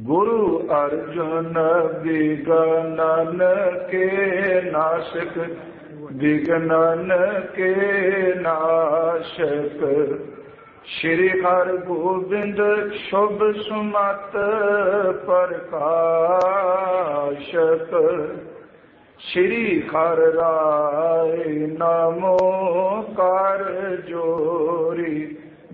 गुरु अर्जुन विगनन के नाशक, विगनन के नाशक। श्री हर गोबिंद शुभ सुमत प्रकाशक। श्री हर राय नमो कर जोरी,